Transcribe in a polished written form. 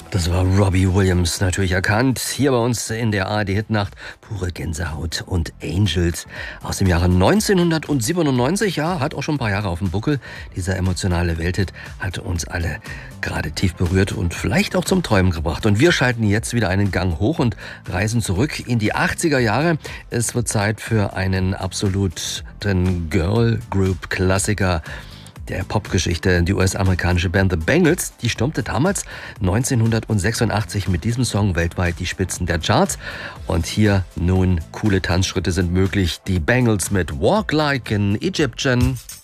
Das war Robbie Williams, natürlich erkannt. Hier bei uns in der ARD-Hitnacht pure Gänsehaut und Angels aus dem Jahre 1997. Ja, hat auch schon ein paar Jahre auf dem Buckel. Dieser emotionale Welthit hat uns alle gerade tief berührt und vielleicht auch zum Träumen gebracht. Und wir schalten jetzt wieder einen Gang hoch und reisen zurück in die 80er Jahre. Es wird Zeit für einen absoluten Girl-Group-Klassiker der Popgeschichte. Die US-amerikanische Band The Bangles, die stürmte damals 1986 mit diesem Song weltweit die Spitzen der Charts. Und hier nun coole Tanzschritte sind möglich. Die Bangles mit Walk Like an Egyptian.